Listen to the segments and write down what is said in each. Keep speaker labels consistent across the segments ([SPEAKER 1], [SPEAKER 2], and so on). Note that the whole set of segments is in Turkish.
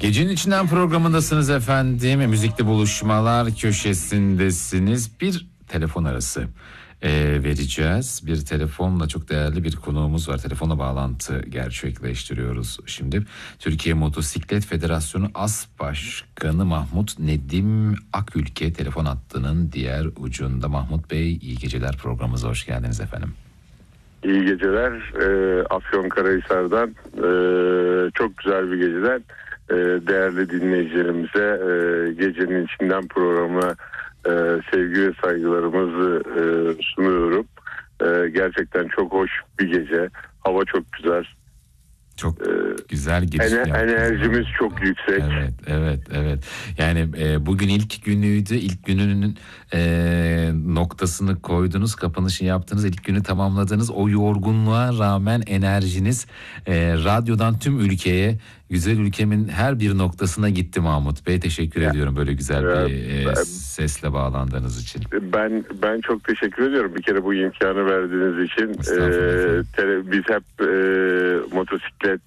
[SPEAKER 1] Gecenin içinden programındasınız efendim. Müzikli buluşmalar köşesindesiniz. Bir telefon arası vereceğiz. Bir telefonla çok değerli bir konuğumuz var. Telefonla bağlantı gerçekleştiriyoruz şimdi. Türkiye Motosiklet Federasyonu As Başkanı Mahmut Nedim Akülke telefon hattının diğer ucunda. Mahmut Bey, iyi geceler, programımıza hoş geldiniz efendim.
[SPEAKER 2] İyi geceler. Afyonkarahisar'dan çok güzel bir geceden değerli dinleyicilerimize gecenin içinden programına sevgi ve saygılarımızı sunuyorum. Gerçekten çok hoş bir gece. Hava çok güzel.
[SPEAKER 1] Çok güzel giriş yaptınız.
[SPEAKER 2] Enerjimiz çok yüksek.
[SPEAKER 1] Evet. Yani bugün ilk günüydü. İlk gününün noktasını koydunuz, kapanışı yaptınız, ilk günü tamamladınız. O yorgunluğa rağmen enerjiniz radyodan tüm ülkeye, güzel ülkemin her bir noktasına gitti Mahmut Bey. Teşekkür ediyorum böyle güzel bir sesle bağlandığınız için.
[SPEAKER 2] Ben çok teşekkür ediyorum bir kere bu imkanı verdiğiniz için. Biz hep motosiklet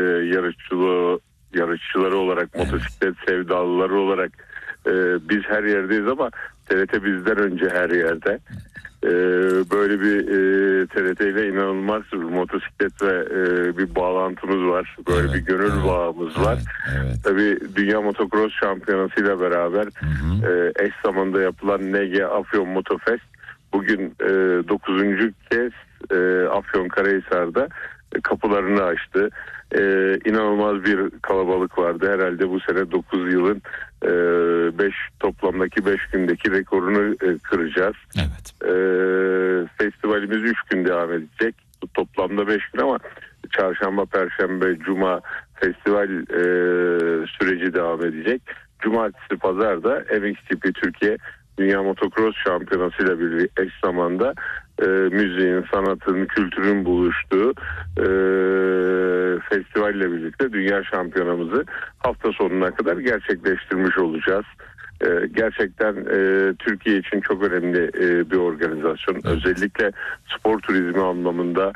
[SPEAKER 2] yarışçıları olarak, motosiklet sevdalıları olarak biz her yerdeyiz ama TRT bizden önce her yerde. Böyle bir TRT ile inanılmaz bir motosiklet ve bir bağlantımız var. Böyle bir gönül bağımız var. Tabii Dünya Motocross Şampiyonası ile beraber eş zamanda yapılan NG Afyon Motofest bugün 9. kez Afyonkarahisar'da kapılarını açtı. İnanılmaz bir kalabalık vardı. Herhalde bu sene 9 yılın toplamdaki 5 gündeki rekorunu kıracağız.
[SPEAKER 1] Evet.
[SPEAKER 2] Festivalimiz 3 gün devam edecek. Toplamda 5 gün ama çarşamba, perşembe, cuma festival süreci devam edecek. Cumartesi, pazar da MXGP Türkiye Dünya Motocross Şampiyonası ile birlikte eş zamanda müziğin, sanatın, kültürün buluştuğu festivalle birlikte dünya şampiyonamızı hafta sonuna kadar gerçekleştirmiş olacağız. Gerçekten Türkiye için çok önemli bir organizasyon. Evet. Özellikle spor turizmi anlamında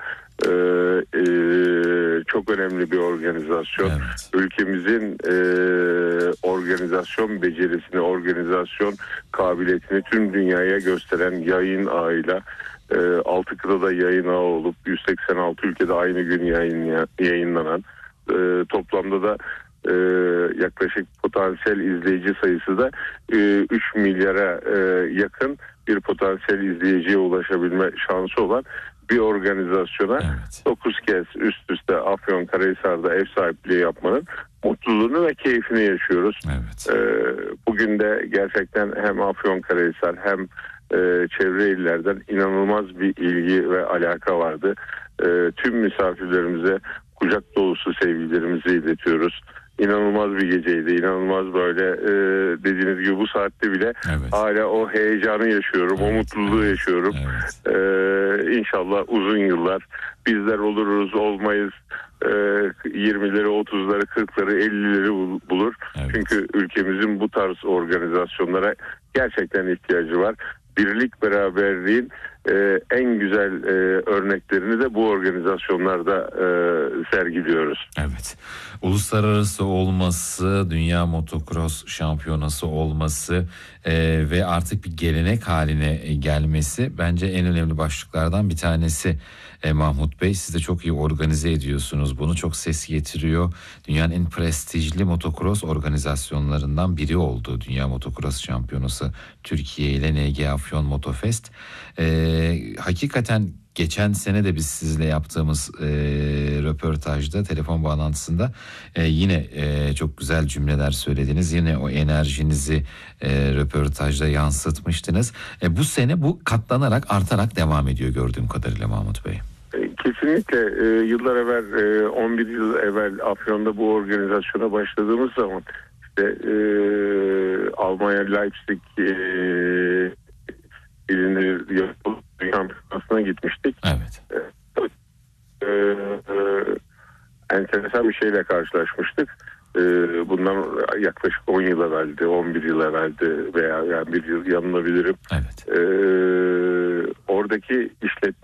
[SPEAKER 2] çok önemli bir organizasyon. Evet. Ülkemizin organizasyon becerisini, organizasyon kabiliyetini tüm dünyaya gösteren yayın ağıyla 6 kıtada yayın ağı olup 186 ülkede aynı gün yayınlanan toplamda da yaklaşık potansiyel izleyici sayısı da 3 milyara yakın bir potansiyel izleyiciye ulaşabilme şansı olan bir organizasyona 9 kez üst üste Afyonkarahisar'da ev sahipliği yapmanın mutluluğunu ve keyfini yaşıyoruz. Evet. Bugün de gerçekten hem Afyonkarahisar hem çevre illerden inanılmaz bir ilgi ve alaka vardı. Tüm misafirlerimize kucak dolusu sevgilerimizi iletiyoruz. İnanılmaz bir geceydi. İnanılmaz böyle dediğiniz gibi bu saatte bile hala o heyecanı yaşıyorum. O mutluluğu yaşıyorum. İnşallah uzun yıllar bizler oluruz olmayız. 20'leri, 30'ları, 40'ları, 50'leri bulur. Çünkü ülkemizin bu tarz organizasyonlara gerçekten ihtiyacı var. Birlik, beraberliğin en güzel örneklerini de bu organizasyonlarda sergiliyoruz.
[SPEAKER 1] Evet. Uluslararası olması, Dünya Motocross Şampiyonası olması ve artık bir gelenek haline gelmesi bence en önemli başlıklardan bir tanesi. Mahmut Bey, siz de çok iyi organize ediyorsunuz bunu. Çok ses getiriyor. Dünyanın en prestijli motocross organizasyonlarından biri oldu Dünya Motocross Şampiyonası Türkiye ile NG Afyon Motofest. Hakikaten geçen sene de biz sizle yaptığımız röportajda, telefon bağlantısında yine çok güzel cümleler söylediniz. Yine o enerjinizi röportajda yansıtmıştınız. Bu sene bu katlanarak, artarak devam ediyor gördüğüm kadarıyla Mahmut Bey.
[SPEAKER 2] Kesinlikle yıllar evvel 11 yıl evvel Afyon'da bu organizasyona başladığımız zaman işte Almanya Leipzig ilinde yapılan şampiyonasına gitmiştik. Evet. Enteresan bir şeyle karşılaşmıştık. Bundan yaklaşık 10 yıl evveldi, 11 yıl evveldi veya yani bir yıl yanılabilirim. Evet. Oradaki işletme